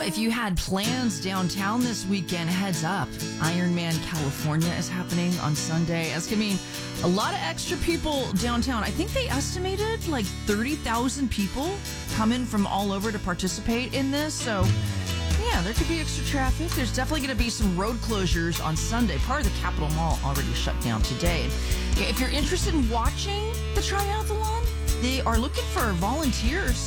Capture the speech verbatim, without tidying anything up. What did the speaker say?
if you had plans downtown this weekend, heads up. Ironman California is happening on Sunday. That's going to mean a lot of extra people downtown. I think they estimated like thirty thousand people come in from all over to participate in this. So, yeah, there could be extra traffic. There's definitely going to be some road closures on Sunday. Part of the Capitol Mall already shut down today. If you're interested in watching the triathlon, they are looking for volunteers